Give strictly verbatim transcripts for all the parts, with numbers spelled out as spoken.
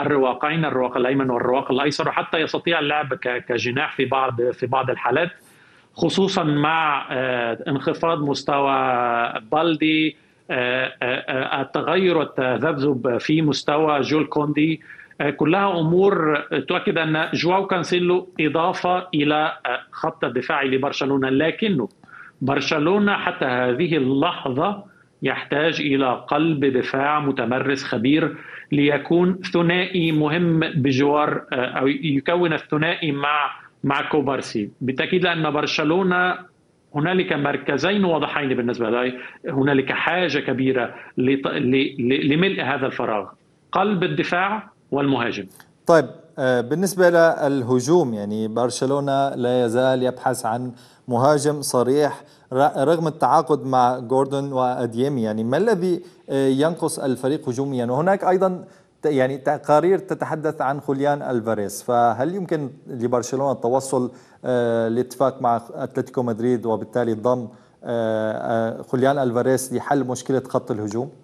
الرواقين، الرواق الايمن والرواق الايسر، وحتى يستطيع اللعب كجناح في بعض في بعض الحالات، خصوصا مع انخفاض مستوى بالدي، التغير والتذبذب في مستوى جول كوندي. كلها امور تؤكد ان جواو كانسيلو اضافه الى خط الدفاع لبرشلونه، لكنه برشلونه حتى هذه اللحظه يحتاج الى قلب دفاع متمرس خبير ليكون ثنائي مهم بجوار او يكون الثنائي مع مع كوبارسي. بالتاكيد لان برشلونه هنالك مركزين واضحين بالنسبه لي، هنالك حاجه كبيره لملء هذا الفراغ، قلب الدفاع والمهاجم. طيب بالنسبه للهجوم، يعني برشلونه لا يزال يبحث عن مهاجم صريح رغم التعاقد مع جوردون وأديمي، يعني ما الذي ينقص الفريق هجوميا؟ وهناك ايضا يعني تقارير تتحدث عن خوليان ألفاريز، فهل يمكن لبرشلونة التوصل لاتفاق مع أتلتيكو مدريد وبالتالي ضم خوليان ألفاريز لحل مشكلة خط الهجوم؟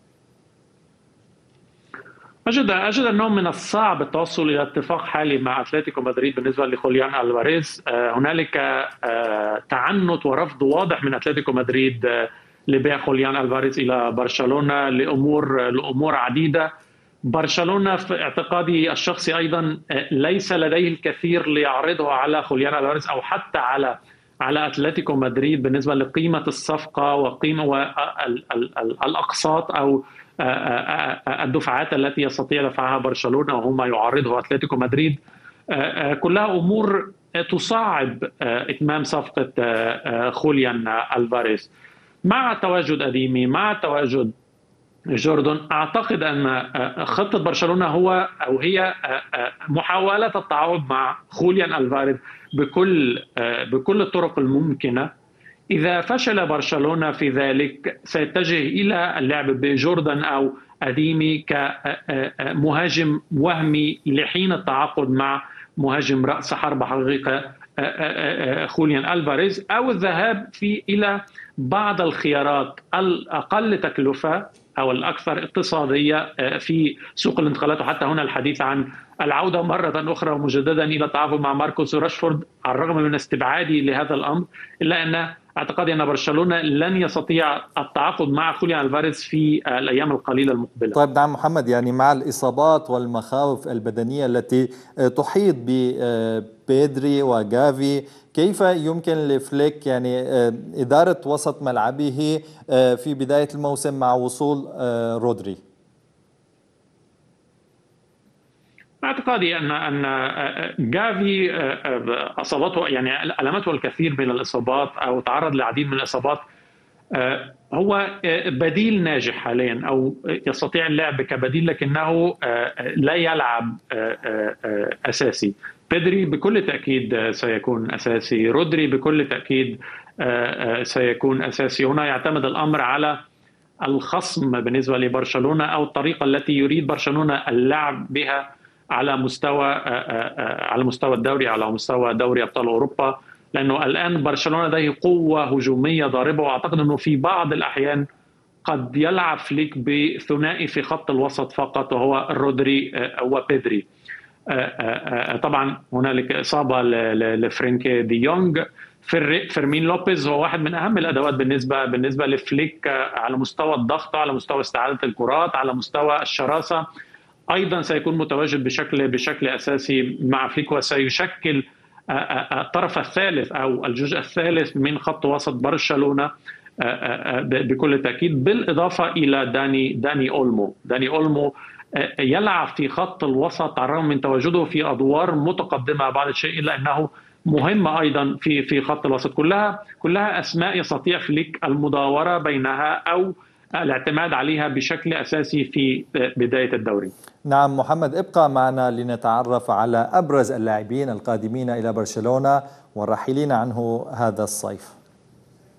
أجد أجد أنه من الصعب التوصل إلى اتفاق حالي مع أتلتيكو مدريد بالنسبة لخوليان ألفاريز. هنالك تعنت ورفض واضح من أتلتيكو مدريد لبيع خوليان ألفاريز إلى برشلونة لأمور لأمور عديدة. برشلونة في اعتقادي الشخصي أيضا ليس لديه الكثير ليعرضه على خوليان ألفاريز أو حتى على على أتلتيكو مدريد بالنسبة لقيمة الصفقة وقيمة والأقساط أو الدفعات التي يستطيع دفعها برشلونة وهم يعارضه أتلتيكو مدريد. كلها أمور تصعب إتمام صفقة خوليان ألفاريز. مع تواجد أديمي، مع تواجد جوردون، أعتقد أن خطة برشلونة هو أو هي محاولة التعاون مع خوليان ألفاريز بكل بكل الطرق الممكنة. إذا فشل برشلونة في ذلك سيتجه إلى اللعب بجوردن أو أديمي كمهاجم وهمي لحين التعاقد مع مهاجم رأس حربة حقيقة خوليان ألفاريز، أو الذهاب في إلى بعض الخيارات الأقل تكلفة أو الأكثر اقتصادية في سوق الانتقالات. وحتى هنا الحديث عن العودة مرة أخرى ومجددا إلى التعاقد مع ماركوس راشفورد، على الرغم من استبعادي لهذا الأمر إلا أن أعتقد أن برشلونة لن يستطيع التعاقد مع خوليان ألفاريز في الأيام القليلة المقبلة. طيب نعم محمد، يعني مع الإصابات والمخاوف البدنية التي تحيط ببيدري وجافي، كيف يمكن لفليك يعني إدارة وسط ملعبه في بداية الموسم مع وصول رودري؟ اعتقادي ان ان جافي اصابته يعني المته الكثير من الاصابات او تعرض لعديد من الاصابات، هو بديل ناجح حاليا او يستطيع اللعب كبديل لكنه لا يلعب اساسي. بيدري بكل تاكيد سيكون اساسي، رودري بكل تاكيد سيكون اساسي. هنا يعتمد الامر على الخصم بالنسبه لبرشلونه او الطريقه التي يريد برشلونه اللعب بها على مستوى على مستوى الدوري، على مستوى دوري ابطال اوروبا، لانه الان برشلونه لديه قوه هجوميه ضاربه، واعتقد انه في بعض الاحيان قد يلعب فليك بثنائي في خط الوسط فقط وهو رودري وبيدري. طبعا هنالك اصابه لفرينكي دي يونغ. فيرمين لوبيز هو واحد من اهم الادوات بالنسبه بالنسبه لفليك على مستوى الضغط، على مستوى استعاده الكرات، على مستوى الشراسه، ايضا سيكون متواجد بشكل بشكل اساسي مع فليك، وسيشكل الطرف الثالث او الجزء الثالث من خط وسط برشلونه بكل تاكيد، بالاضافه الى داني داني اولمو. داني اولمو يلعب في خط الوسط على الرغم من تواجده في ادوار متقدمه بعض الشيء، الا انه مهم ايضا في في خط الوسط. كلها كلها اسماء يستطيع فليك المداوره بينها او الاعتماد عليها بشكل اساسي في بدايه الدوري. نعم محمد، ابقى معنا لنتعرف على ابرز اللاعبين القادمين الى برشلونه والراحلين عنه هذا الصيف.